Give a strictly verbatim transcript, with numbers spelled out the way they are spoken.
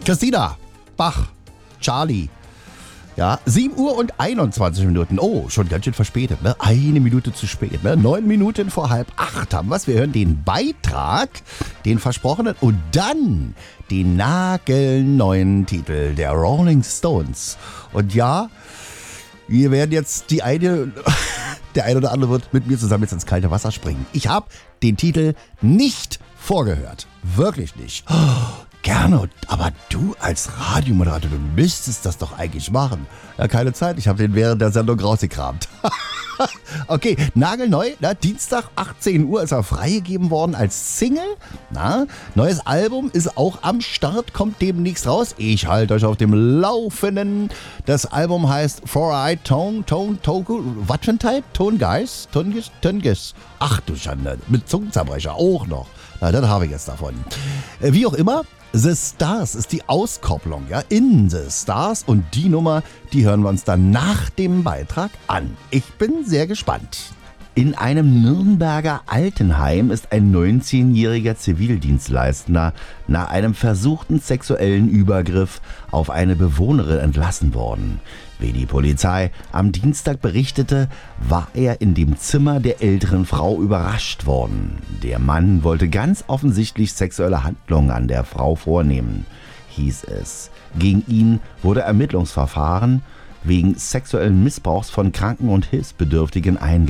Christina, Bach, Charlie. Ja, sieben Uhr und einundzwanzig Minuten. Oh, schon ganz schön verspätet, ne? Eine Minute zu spät, ne? Neun Minuten vor halb acht haben wir's. Wir hören den Beitrag, den versprochenen und dann den nagelneuen Titel der Rolling Stones. Und ja, wir werden jetzt die eine, der eine oder andere wird mit mir zusammen jetzt ins kalte Wasser springen. Ich habe den Titel nicht vorgehört. Wirklich nicht. Oh, gerne, aber du als Radiomoderator, du müsstest das doch eigentlich machen. Ja, keine Zeit, ich habe den während der Sendung rausgekramt. Okay, nagelneu, na, Dienstag achtzehn Uhr ist er freigegeben worden als Single. Na, neues Album ist auch am Start, kommt demnächst raus. Ich halte euch auf dem Laufenden. Das Album heißt Four-Eyed Tone, Tone, Toku, was für ein Type? Tone Guys? Tongis? Tongis? Ach du Schande, mit Zungenzerbrecher auch noch. Na, das habe ich jetzt davon. Wie auch immer, The Stars ist die Auskopplung, ja, in The Stars, und die Nummer, die hören wir uns dann nach dem Beitrag an. Ich bin sehr gespannt. In einem Nürnberger Altenheim ist ein neunzehnjähriger Zivildienstleistender nach einem versuchten sexuellen Übergriff auf eine Bewohnerin entlassen worden. Wie die Polizei am Dienstag berichtete, war er in dem Zimmer der älteren Frau überrascht worden. Der Mann wollte ganz offensichtlich sexuelle Handlungen an der Frau vornehmen, hieß es. Gegen ihn wurde Ermittlungsverfahren wegen sexuellen Missbrauchs von Kranken und Hilfsbedürftigen eingeleitet.